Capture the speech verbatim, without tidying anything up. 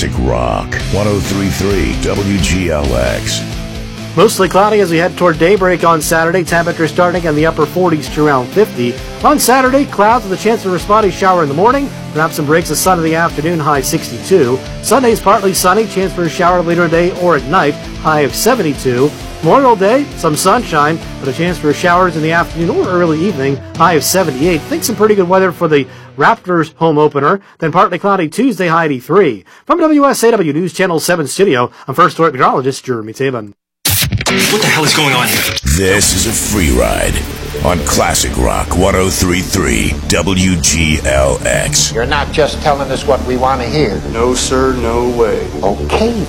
Classic Rock, one oh three point three W G L X. Mostly cloudy as we head toward daybreak on Saturday. Temperature starting in the upper forties to around fifty. On Saturday, clouds with a chance of a spotty shower in the morning. Perhaps some breaks of sun in the afternoon, high sixty-two. Sunday's partly sunny, chance for a shower later today or at night, high of seventy-two. Memorial Day, some sunshine, but a chance for showers in the afternoon or early evening, high of seventy-eight. Think some pretty good weather for the Raptors home opener. Then partly cloudy Tuesday, high eighty-three. From W S A W News Channel seven studio, I'm First Story Meteorologist Jeremy Taban. What the hell is going on here? This is a free ride on Classic Rock one oh three point three W G L X. You're not just telling us what we want to hear. No, sir, no way. Okay,